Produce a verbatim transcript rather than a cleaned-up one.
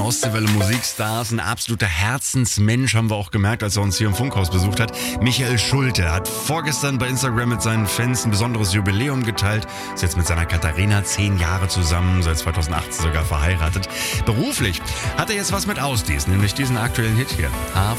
Ostseewelle Musikstars, ein absoluter Herzensmensch, haben wir auch gemerkt, als er uns hier im Funkhaus besucht hat. Michael Schulte hat vorgestern bei Instagram mit seinen Fans ein besonderes Jubiläum geteilt. Ist jetzt mit seiner Katharina zehn Jahre zusammen, seit zweitausendachtzehn sogar verheiratet. Beruflich hat er jetzt was mit Ausdies, nämlich diesen aktuellen Hit hier.